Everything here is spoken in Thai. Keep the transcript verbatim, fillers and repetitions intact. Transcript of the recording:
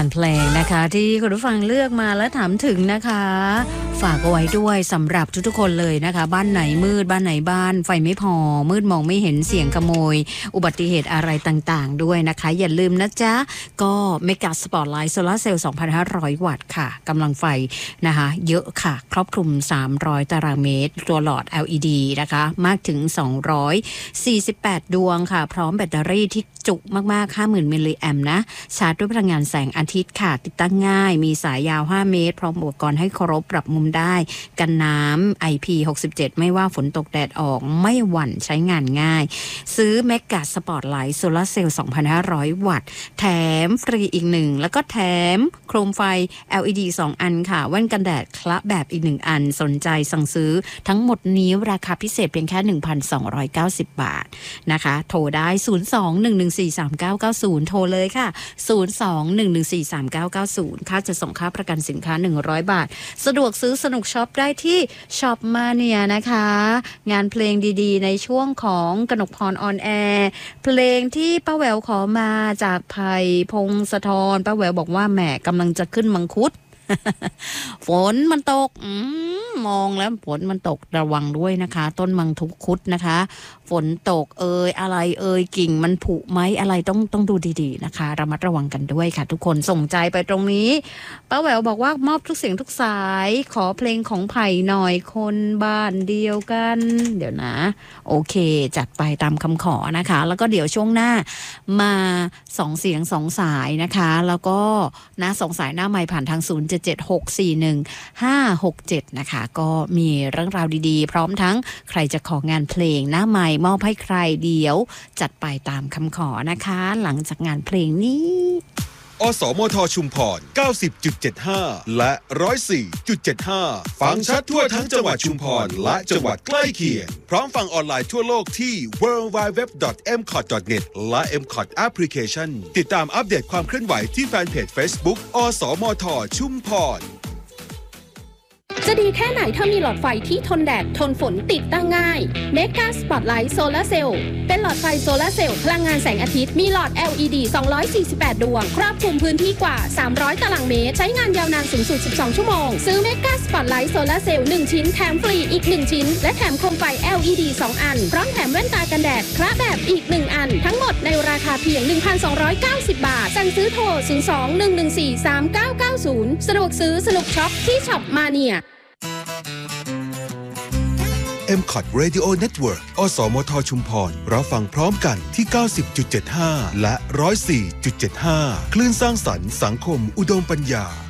เพลงนะคะที่คุณผู้ฟังเลือกมาและถามถึงนะคะฝากเอาไว้ด้วยสำหรับทุกๆคนเลยนะคะบ้านไหนมืดบ้านไหนบ้านไฟไม่พอมืดมองไม่เห็นเสียงขโมยอุบัติเหตุอะไรต่างๆด้วยนะคะอย่าลืมนะจ๊ะก็เมกะสปอตไลท์โซลาร์เซลล์ สองพันห้าร้อย วัตต์ค่ะกำลังไฟนะคะเยอะค่ะครอบคลุมสามร้อยตารางเมตรตัวหลอด แอล อี ดี นะคะมากถึงสองร้อยสี่สิบแปดดวงค่ะพร้อมแบตเตอรี่ที่จุมากๆ ห้าหมื่น มิลลิแอมป์นะชาร์จด้วยพลังงานแสงอาทิตย์ค่ะติดตั้งง่ายมีสายยาวห้าเมตรพร้อมอุปกรณ์ให้ครบปรับมุมได้กันน้ำ ไอ พี หกสิบเจ็ดไม่ว่าฝนตกแดดออกไม่หวั่นใช้งานง่ายซื้อเมกะสปอตไลท์โซลาร์เซลล์ สองพันห้าร้อย วัตต์แถมฟรีอีกหนึ่งแล้วก็แถมโคมไฟ แอล อี ดี สองอันค่ะแว่นกันแดดคละแบบอีกหนึ่งอันสนใจสั่งซื้อทั้งหมดนี้ราคาพิเศษเพียงแค่ หนึ่งพันสองร้อยเก้าสิบ บาทนะคะโทรได้ศูนย์ สอง หนึ่ง หนึ่ง สี่ สาม เก้า เก้า ศูนย์โทรเลยค่ะศูนย์ สอง หนึ่ง หนึ่ง สี่ สาม เก้า เก้า ศูนย์ค่าจะส่งค่าประกันสินค้าหนึ่งร้อยบาทสะดวกซื้อสนุกช็อปได้ที่ช็อปมาเนียนะคะงานเพลงดีๆในช่วงของกนกพรออนแอร์เพลงที่ป้าแหววขอมาจากไผ่พงศธรป้าแหววบอกว่าแหมกำลังจะขึ้นมังคุด ฝนมันตกอืมมองแล้วฝนมันตกระวังด้วยนะคะต้นมังคุดนะคะฝนตกเอ่ยอะไรเอ่ยกิ่งมันผุไหมอะไรต้องต้องดูดีๆนะคะระมัดระวังกันด้วยค่ะทุกคนส่งใจไปตรงนี้ป้าแหววบอกว่ามอบทุกเสียงทุกสายขอเพลงของไผ่หน่อยคนบ้านเดียวกันเดี๋ยวนะโอเคจัดไปตามคำขอนะคะแล้วก็เดี๋ยวช่วงหน้ามาสองเสียงสองสายนะคะแล้วก็นะสองสายหน้าไมค์ผ่านทางศูนย์ เจ็ด เจ็ด หก สี่ หนึ่ง ห้า หก เจ็ดนะคะก็มีเรื่องราวดีๆพร้อมทั้งใครจะของานเพลงหน้าไมค์มอบให้ใครเดี๋ยวจัดไปตามคำขอนะคะหลังจากงานเพลงนี้อสมทชุมพร เก้าสิบจุดเจ็ดห้า และ หนึ่งร้อยสี่จุดเจ็ดห้า ฟังชัดทั่วทั้งจังหวัดชุมพรและจังหวัดใกล้เคียงพร้อมฟังออนไลน์ทั่วโลกที่ ดับเบิลยู ดับเบิลยู ดับเบิลยู ดอท เอ็ม คอท ดอท เน็ต และ เอ็ม คอท Application ติดตามอัปเดตความเคลื่อนไหวที่แฟนเพจ Facebook อสมทชุมพรจะดีแค่ไหนถ้ามีหลอดไฟที่ทนแดดทนฝนติดตั้งง่าย Mega Spotlight Solar Cell เป็นหลอดไฟโซลาร์เซลล์พลังงานแสงอาทิตย์มีหลอด แอล อี ดี สองร้อยสี่สิบแปด ดวงครอบคลุมพื้นที่กว่าสามร้อยตารางเมตรใช้งานยาวนานสูงสุดสิบสองชั่วโมงซื้อ Mega Spotlight Solar Cell หนึ่งชิ้นแถมฟรีอีกหนึ่งชิ้นและแถมโคมไฟ แอล อี ดี สองอันพร้อมแถมแว่นตากันแดดคละแบบอีกหนึ่งอันทั้งหมดในราคาเพียง หนึ่งพันสองร้อยเก้าสิบ บาทสั่งซื้อโทรศูนย์ สอง หนึ่ง หนึ่ง สี่ สาม เก้า เก้า ศูนย์สะดวกซื้อสนุกช็อปที่ช็อปมาเนียเอ็ม คอท Radio Network อสมทชุมพรรับฟังพร้อมกันที่ เก้าสิบจุดเจ็ดห้า และ หนึ่งร้อยสี่จุดเจ็ดห้า คลื่นสร้างสรรค์สังคมอุดมปัญญา